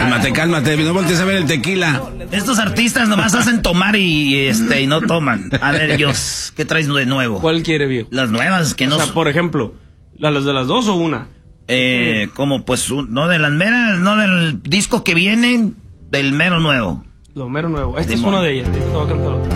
Cálmate, no voltees a ver el tequila. Estos artistas nomás hacen tomar y no toman. A ver, Dios, ¿qué traes de nuevo? ¿Cuál quiere, viejo? Las nuevas, que no... O sea, por ejemplo, ¿las de las dos o una? Como pues, no de las meras, no del disco que viene, del mero nuevo. Lo mero nuevo. Esta es una de ellas. Esta va a cantar otra.